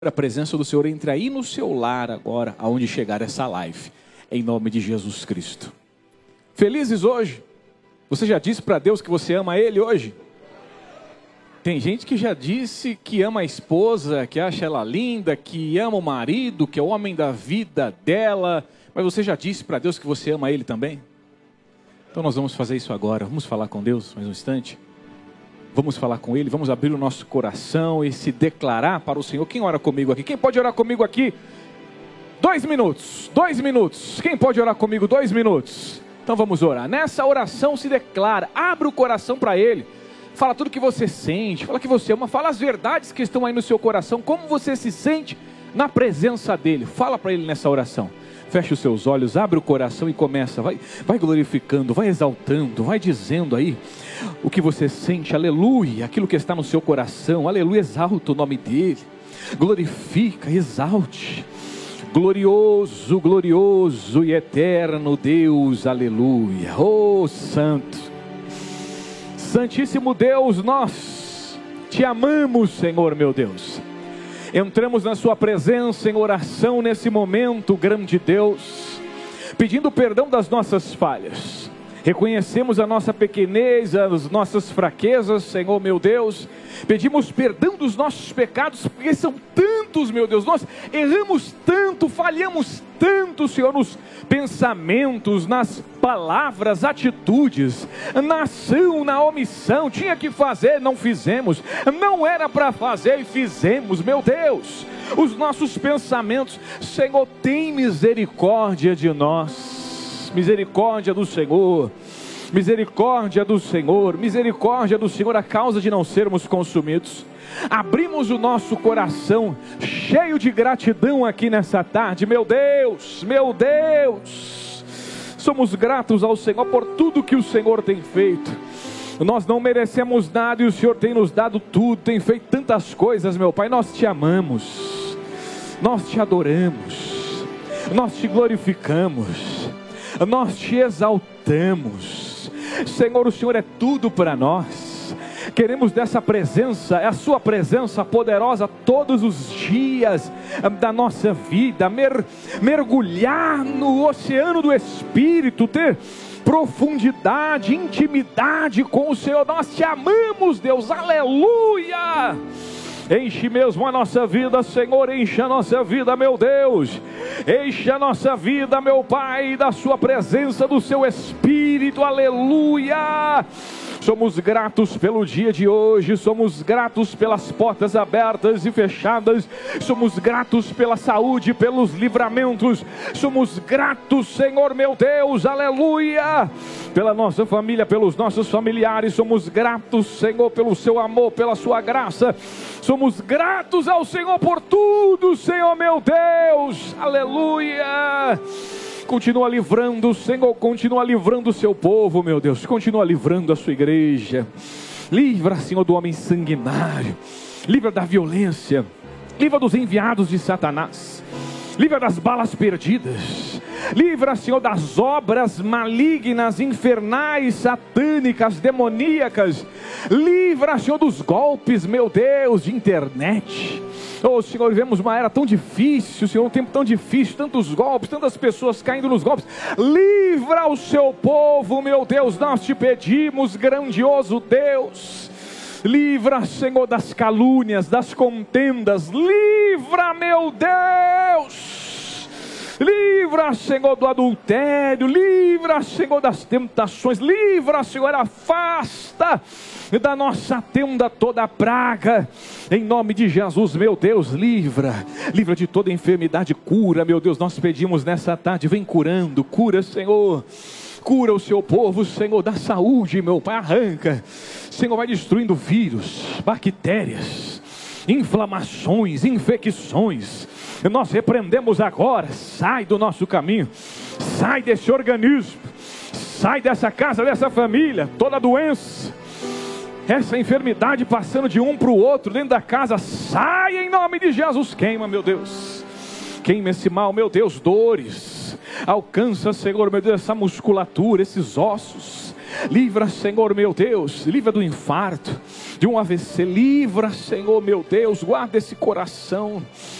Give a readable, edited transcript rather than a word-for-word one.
A presença do Senhor entre aí no seu lar agora, aonde chegar essa live, em nome de Jesus Cristo. Felizes hoje? Você já disse para Deus que você ama Ele hoje? Tem gente que já disse que ama a esposa, que acha ela linda, que ama o marido, que é o homem da vida dela, mas você já disse para Deus que você ama Ele também? Então nós vamos fazer isso agora, vamos falar com Deus mais um instante. Vamos falar com Ele, vamos abrir o nosso coração e se declarar para o Senhor. Quem ora comigo aqui? Quem pode orar comigo aqui? 2 minutos, 2 minutos. Quem pode orar comigo 2 minutos? Então vamos orar. Nessa oração se declara, abre o coração para Ele. Fala tudo que você sente, fala que você ama, fala as verdades que estão aí no seu coração, como você se sente na presença dEle. Fala para Ele nessa oração. Feche os seus olhos, abre o coração e começa, vai glorificando, vai exaltando, vai dizendo aí o que você sente, aleluia, aquilo que está no seu coração, aleluia, exalta o nome dEle, glorifica, exalte, glorioso, glorioso e eterno Deus, aleluia, oh santo, santíssimo Deus, nós te amamos, Senhor meu Deus. Entramos na sua presença em oração nesse momento, grande Deus, pedindo perdão das nossas falhas. Reconhecemos a nossa pequenez, as nossas fraquezas, Senhor meu Deus. Pedimos perdão dos nossos pecados, porque são tantos, meu Deus. Nós erramos tanto, falhamos tanto, Senhor, nos pensamentos, nas palavras, atitudes, na ação, na omissão. Tinha que fazer, não fizemos. Não era para fazer e fizemos, meu Deus. Os nossos pensamentos, Senhor, tem misericórdia de nós. Misericórdia do Senhor, misericórdia do Senhor, misericórdia do Senhor, a causa de não sermos consumidos. Abrimos o nosso coração cheio de gratidão aqui nessa tarde, meu Deus, somos gratos ao Senhor por tudo que o Senhor tem feito. Nós não merecemos nada e o Senhor tem nos dado tudo, tem feito tantas coisas, meu Pai. Nós te amamos, nós te adoramos, nós te glorificamos, nós te exaltamos, Senhor, o Senhor é tudo para nós. Queremos dessa presença, a sua presença poderosa todos os dias da nossa vida, mergulhar no oceano do Espírito, ter profundidade, intimidade com o Senhor. Nós te amamos, Deus, aleluia. Enche mesmo a nossa vida, Senhor, enche a nossa vida, meu Deus, enche a nossa vida, meu Pai, da sua presença, do seu Espírito, aleluia. Somos gratos pelo dia de hoje, somos gratos pelas portas abertas e fechadas, somos gratos pela saúde, pelos livramentos, somos gratos, Senhor meu Deus, aleluia, pela nossa família, pelos nossos familiares, somos gratos, Senhor, pelo seu amor, pela sua graça, somos gratos ao Senhor por tudo, Senhor meu Deus, aleluia. Continua livrando, Senhor, continua livrando o seu povo, meu Deus, continua livrando a sua igreja. Livra, Senhor, do homem sanguinário, livra da violência, livra dos enviados de Satanás, livra das balas perdidas, livra, Senhor, das obras malignas, infernais, satânicas, demoníacas. Livra, Senhor, dos golpes, meu Deus, de internet. Oh, Senhor, vivemos uma era tão difícil, Senhor, um tempo tão difícil, tantos golpes, tantas pessoas caindo nos golpes. Livra o seu povo, meu Deus, nós te pedimos, grandioso Deus. Livra, Senhor, das calúnias, das contendas. Livra, meu Deus. Livra, Senhor, do adultério. Livra, Senhor, das tentações. Livra, Senhor, afasta da nossa tenda toda a praga. Em nome de Jesus, meu Deus, livra de toda enfermidade, cura, meu Deus, nós pedimos nessa tarde, vem curando, cura, Senhor. Cura o seu povo, Senhor, da saúde, meu Pai, arranca, Senhor, vai destruindo vírus, bactérias, inflamações, infecções. Nós repreendemos agora, sai do nosso caminho, sai desse organismo, sai dessa casa, dessa família, toda doença, essa enfermidade passando de um para o outro dentro da casa, sai em nome de Jesus. Queima, meu Deus, queima esse mal, meu Deus, dores, alcança, Senhor, meu Deus, essa musculatura, esses ossos, livra, Senhor, meu Deus, livra do infarto, de um AVC. Livra, Senhor meu Deus, guarda esse coração.